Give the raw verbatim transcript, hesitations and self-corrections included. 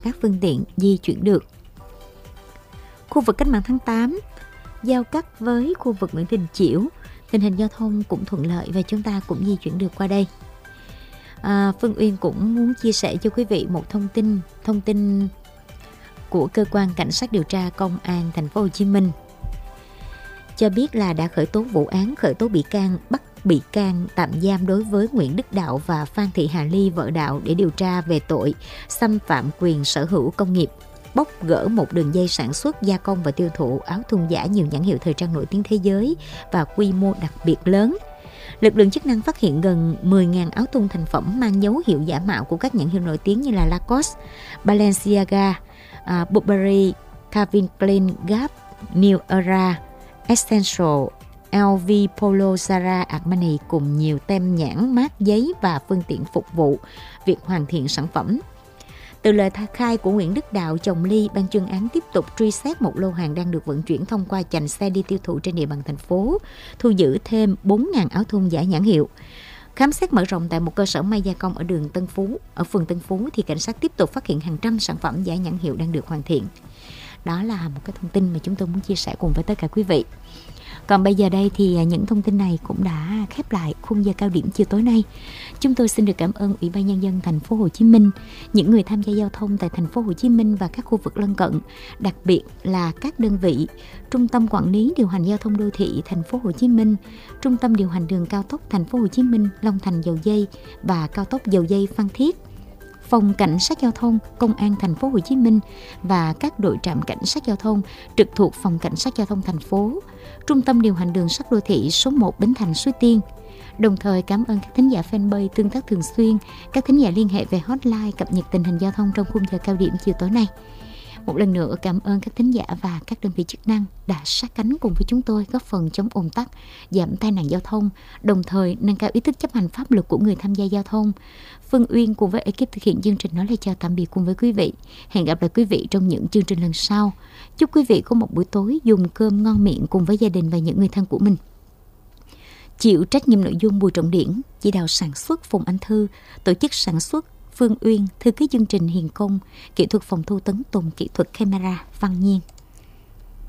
các phương tiện di chuyển được. Khu vực Cách mạng tháng tám giao cắt với khu vực Nguyễn Đình Chiểu, tình hình giao thông cũng thuận lợi và chúng ta cũng di chuyển được qua đây. À, Phương Uyên cũng muốn chia sẻ cho quý vị một thông tin, thông tin của cơ quan cảnh sát điều tra công an thành phố Hồ Chí Minh cho biết là đã khởi tố vụ án, khởi tố bị can, bắt bị can tạm giam đối với Nguyễn Đức Đạo và Phan Thị Hà Ly vợ Đạo để điều tra về tội xâm phạm quyền sở hữu công nghiệp, bóc gỡ một đường dây sản xuất, gia công và tiêu thụ áo thun giả nhiều nhãn hiệu thời trang nổi tiếng thế giới và quy mô đặc biệt lớn. Lực lượng chức năng phát hiện gần mười nghìn áo thun thành phẩm mang dấu hiệu giả mạo của các nhãn hiệu nổi tiếng như là Lacoste, Balenciaga, uh, Burberry, Calvin Klein, Gap, New Era, Essential, lờ vê, Polo, Zara, Armani cùng nhiều tem nhãn, mác, giấy và phương tiện phục vụ việc hoàn thiện sản phẩm. Từ lời khai của Nguyễn Đức Đạo, chồng Ly, ban chuyên án tiếp tục truy xét một lô hàng đang được vận chuyển thông qua chành xe đi tiêu thụ trên địa bàn thành phố, thu giữ thêm bốn nghìn áo thun giả nhãn hiệu. Khám xét mở rộng tại một cơ sở may gia công ở đường Tân Phú, ở phường Tân Phú thì cảnh sát tiếp tục phát hiện hàng trăm sản phẩm giả nhãn hiệu đang được hoàn thiện. Đó là một cái thông tin mà chúng tôi muốn chia sẻ cùng với tất cả quý vị. Còn bây giờ đây thì những thông tin này cũng đã khép lại khung giờ cao điểm chiều tối nay. Chúng tôi xin được cảm ơn Ủy ban Nhân dân thành phố Hồ Chí Minh, những người tham gia giao thông tại thành phố Hồ Chí Minh và các khu vực lân cận, đặc biệt là các đơn vị Trung tâm Quản lý điều hành giao thông đô thị thành phố Hồ Chí Minh, Trung tâm điều hành đường cao tốc thành phố Hồ Chí Minh, Long Thành Dầu Giây và cao tốc Dầu Giây Phan Thiết, Phòng Cảnh sát Giao thông, Công an thành phố Hồ Chí Minh và các đội trạm cảnh sát giao thông trực thuộc Phòng Cảnh sát Giao thông thành phố, Trung tâm điều hành đường sắt đô thị số một Bến Thành Suối Tiên. Đồng thời cảm ơn các thính giả fanpage tương tác thường xuyên, các thính giả liên hệ về hotline cập nhật tình hình giao thông trong khung giờ cao điểm chiều tối nay. Một lần nữa cảm ơn các thính giả và các đơn vị chức năng đã sát cánh cùng với chúng tôi góp phần chống ùn tắc, giảm tai nạn giao thông, đồng thời nâng cao ý thức chấp hành pháp luật của người tham gia giao thông. Phương Uyên cùng với ekip thực hiện chương trình nói lời chào tạm biệt cùng với quý vị. Hẹn gặp lại quý vị trong những chương trình lần sau. Chúc quý vị có một buổi tối dùng cơm ngon miệng cùng với gia đình và những người thân của mình. Chịu trách nhiệm nội dung Bùi Trọng Điển, chỉ đạo sản xuất Phùng Anh Thư, tổ chức sản xuất Phương Uyên, thư ký chương trình Hiền Công, kỹ thuật phòng thu Tấn Tùng, kỹ thuật camera Văn Nhiên.